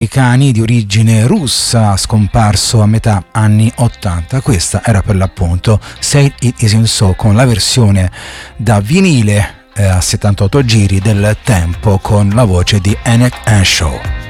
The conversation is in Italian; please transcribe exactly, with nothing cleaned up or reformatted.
Cani di origine russa, scomparso a metà anni ottanta. Questa era per l'appunto Say It Isn't So, con la versione da vinile eh, a settantotto giri del tempo, con la voce di Annette Anshaw.